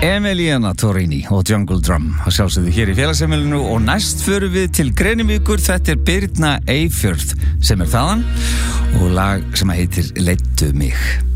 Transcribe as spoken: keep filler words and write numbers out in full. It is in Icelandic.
Emiliana Torrini og Jungle Drum að sjálfsögðu hér í félagsheimilinu og næst förum við til Grenivíkur. Þetta er Birna Eyfjörð sem er þaðan og lag sem heitir Leiddu mig.